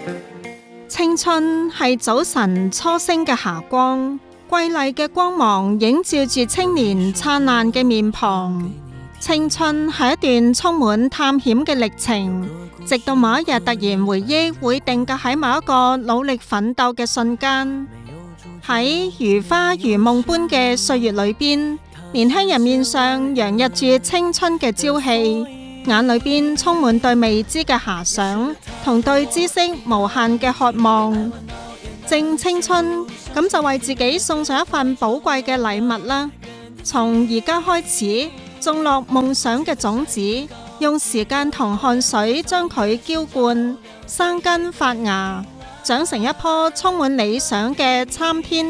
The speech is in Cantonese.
青春係早晨初升嘅霞光，瑰麗嘅光芒映照住青年燦爛嘅面龐。青春係一段充滿探險嘅歷程，直到某一日突然回憶會定格喺某一個努力奮鬥嘅瞬間。喺如花如夢般嘅歲月裏邊，年輕人面上洋溢住青春嘅朝氣，眼裏邊充滿對未知嘅遐想，同對知識無限嘅渴望。正青春，咁就為自己送上一份寶貴嘅禮物啦。從而家開始，種落夢想嘅種子，用時間同汗水將佢澆灌，生根發芽，長成一棵充滿理想嘅參天